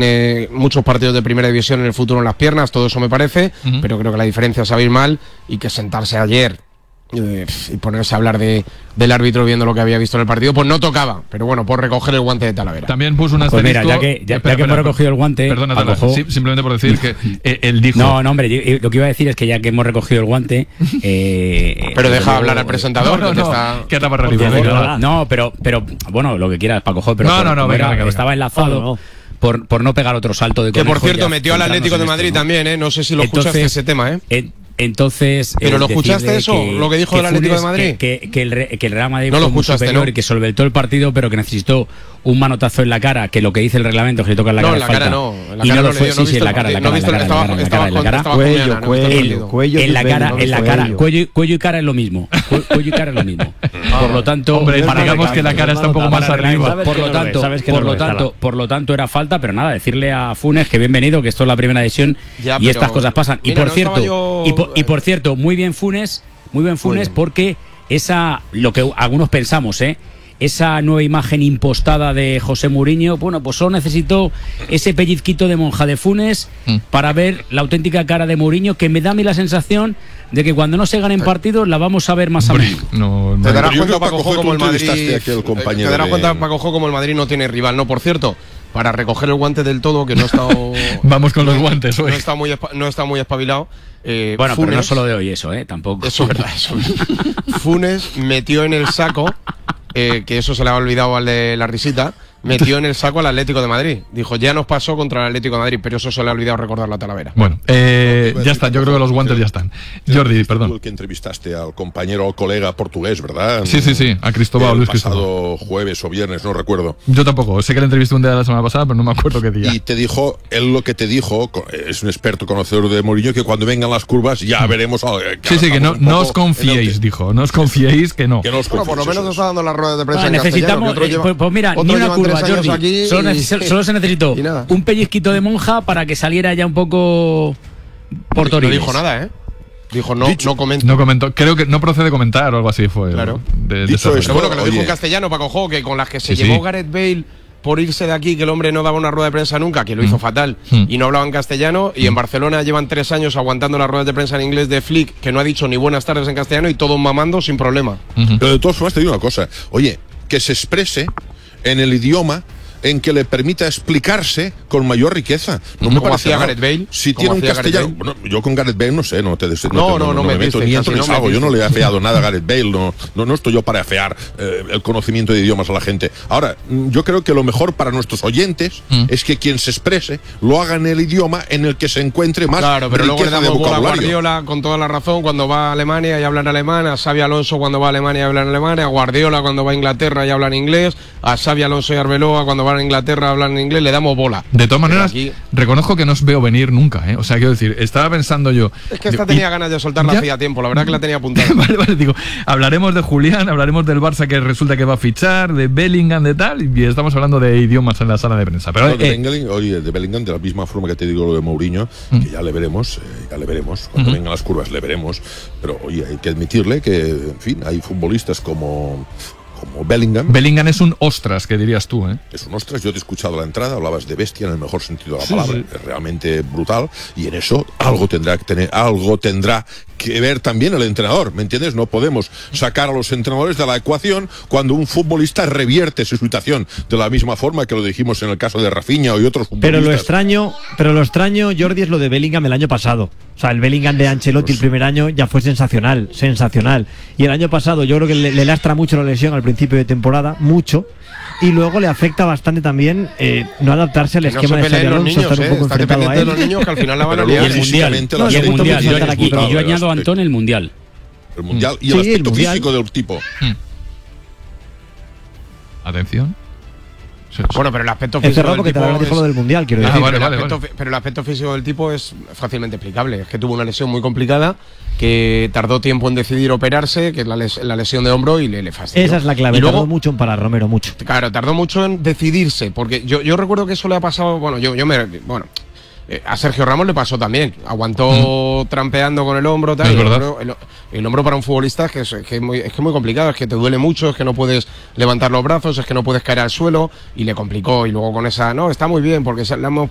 tiene muchos partidos de primera división en el futuro en las piernas, todo eso me parece, pero creo que la diferencia es abismal y que sentarse ayer y ponerse a hablar del árbitro viendo lo que había visto en el partido, pues no tocaba, pero bueno, por recoger el guante de Talavera. También puso un asterisco. Pues mira, ya que hemos recogido el guante, perdona, simplemente por decir que él dijo... No, hombre, lo que iba a decir es que ya que hemos recogido el guante... pero deja hablar al presentador. ¿Qué etapa realidad? No, pero bueno, lo que quieras, Paco Jo, pero venga. Estaba enlazado por no pegar otro salto de que por cierto metió al Atlético de Madrid también, no sé si lo escuchaste ese tema, Entonces, ¿pero lo escuchaste eso? ¿Lo que dijo el Atlético de Madrid? Que el Real Madrid no fue lo muy escuchaste, superior, ¿no? y que solventó el partido, pero que necesitó un manotazo en la cara, que lo que dice el reglamento es que le toca en la cara. No, en la cara no. Y no lo fue, sí, en la cara, cuello y cara es lo mismo. Cuello y cara es lo mismo. Por lo tanto, hombre, digamos que la cara está un poco más arriba. Por lo tanto era falta, pero nada, decirle a Funes que bienvenido, que esto es la primera edición y estas cosas pasan. Y por cierto, muy bien Funes, porque lo que algunos pensamos, esa nueva imagen impostada de José Mourinho, bueno, pues solo necesitó ese pellizquito de monja de Funes para ver la auténtica cara de Mourinho, que me da a mí la sensación de que cuando no se ganen partidos la vamos a ver más a menudo. Te darás cuenta, Paco Jo, como el Madrid no tiene rival, ¿no? Por cierto, para recoger el guante del todo, que no ha estado... Vamos con los guantes hoy. No está muy espabilado. Bueno, Funes, pero no solo de hoy eso, tampoco. Eso es verdad, Funes metió en el saco, que eso se le ha olvidado al de la risita, metió en el saco al Atlético de Madrid. Dijo, ya nos pasó contra el Atlético de Madrid, pero eso se le ha olvidado recordarlo a Talavera. Bueno, ya está, yo creo que los guantes ya están. Jordi, perdón. Tú el que entrevistaste al compañero o colega portugués, ¿verdad? Sí, a Cristóbal, Luis Cristóbal. Pasado jueves o viernes, no recuerdo. Yo tampoco, sé que le entrevisté un día de la semana pasada, pero no me acuerdo qué día. Y te dijo, él lo que te dijo, es un experto conocedor de Mourinho, que cuando vengan las curvas ya veremos... que no os confiéis, dijo, no os confiéis que no. Que no os confiéis, por lo menos nos está dando las ruedas de prensa en necesitamos, pues mira, ni una curva, Jordi. Solo se necesitó un pellizquito de monja para que saliera ya un poco por Toribes. No dijo nada, Dijo, no comento. No comentó. Creo que no procede comentar o algo así fue. Claro. Pero bueno, que lo dijo en castellano, Paco Jo, que con las que se llevó Gareth Bale por irse de aquí, que el hombre no daba una rueda de prensa nunca, que lo hizo fatal, y no hablaba en castellano, y en Barcelona llevan 3 años aguantando las ruedas de prensa en inglés de Flick, que no ha dicho ni buenas tardes en castellano, y todos mamando sin problema. Pero de todas formas te digo una cosa, oye, que se exprese en el idioma en que le permita explicarse con mayor riqueza. No me parece hacía Gareth Bale. Si tiene un castellano... Bueno, yo con Gareth Bale no sé, no me meto dice, ni entro ni salgo. Yo no le he afeado nada a Gareth Bale, no estoy yo para afear el conocimiento de idiomas a la gente. Ahora, yo creo que lo mejor para nuestros oyentes es que quien se exprese lo haga en el idioma en el que se encuentre más claro, pero luego le riqueza de damos bola a vocabulario. Guardiola con toda la razón cuando va a Alemania y habla en alemán, a Xabi Alonso cuando va a Alemania y habla en alemán, a Guardiola cuando va a Inglaterra y habla en inglés, a Xabi Alonso y Arbeloa cuando van a Inglaterra hablan en inglés, le damos bola. De todas maneras, reconozco que no os veo venir nunca, O sea, quiero decir, estaba pensando yo... Es que esta tenía ganas de soltarla hacía tiempo, la verdad que la tenía apuntada. Vale, digo, hablaremos de Julián, hablaremos del Barça que resulta que va a fichar, de Bellingham, de tal, y estamos hablando de idiomas en la sala de prensa. Pero de Bellingham, de la misma forma que te digo lo de Mourinho, que ya le veremos, cuando vengan las curvas le veremos, pero oye, hay que admitirle que, en fin, hay futbolistas como Bellingham. Bellingham es un ostras, que dirías tú, Es un ostras, yo te he escuchado la entrada, hablabas de bestia en el mejor sentido de la palabra. Sí. Es realmente brutal y en eso algo tendrá que ver también el entrenador, ¿me entiendes? No podemos sacar a los entrenadores de la ecuación cuando un futbolista revierte su situación de la misma forma que lo dijimos en el caso de Rafinha y otros futbolistas. Pero lo extraño, Jordi, es lo de Bellingham el año pasado. O sea, el Bellingham de Ancelotti el primer año ya fue sensacional. Y el año pasado yo creo que le lastra mucho la lesión al principio de temporada, mucho. Y luego le afecta bastante también no adaptarse al esquema de Xabi Alonso, estar un poco enfrentado a él. Los niños que al final la van a liar. Y el mundial. Yo añado a Antón el mundial. El mundial y el aspecto físico del tipo. Atención. Bueno, pero el aspecto físico cerrado porque te dijo lo del mundial, quiero decir. Pero el aspecto físico del tipo es fácilmente explicable. Es que tuvo una lesión muy complicada, que tardó tiempo en decidir operarse, que es la lesión de hombro, y le fastidió. Esa es la clave. Y luego, tardó mucho en parar, Romero, mucho. Claro, tardó mucho en decidirse, porque yo recuerdo que eso le ha pasado, a Sergio Ramos le pasó también. Aguantó trampeando con el hombro, tal. El hombro para un futbolista es que es muy complicado, es que te duele mucho, es que no puedes levantar los brazos, es que no puedes caer al suelo, y le complicó. Y luego con esa, está muy bien, porque le hemos